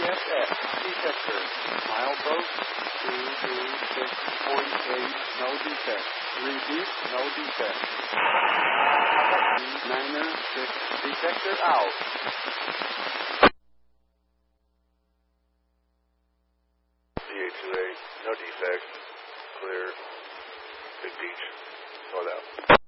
VFX detector. Milepost 226.8, no defect. Repeat, no defect. Niner 6, detector out. DA28, no defect. Clear. Big Beach. Going out.